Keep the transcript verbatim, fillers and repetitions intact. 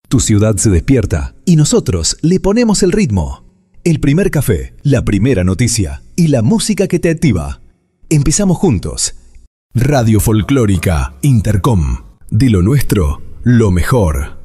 Tu ciudad se despierta y nosotros le ponemos el ritmo. El primer café, la primera noticia y la música que te activa. Empezamos juntos. Radio Folclórica Intercom. De lo nuestro, lo mejor.